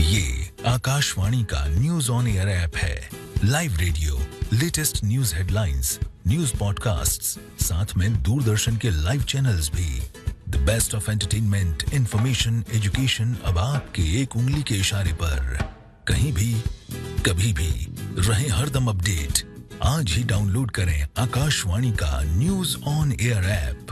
ये आकाशवाणी का news on air app है। Live radio, latest news headlines, news podcasts, साथ में दूरदर्शन के लाइव चैनल्स भी। The best of entertainment, information, education अब आपके एक उंगली के इशारे पर। कहीं भी, कभी भी, रहें हरदम अपडेट। आज ही डाउनलोड करें आकाशवाणी का न्यूज ऑन एयर ऐप।